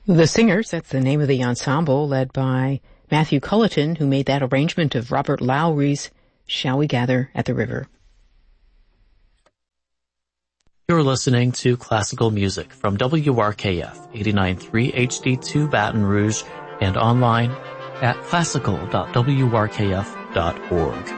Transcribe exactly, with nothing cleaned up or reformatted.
The Singers, that's the name of the ensemble, led by Matthew Culleton, who made that arrangement of Robert Lowry's Shall We Gather at the River. You're listening to classical music from W R K F eighty-nine point three H D two Baton Rouge and online at classical dot w r k f dot org.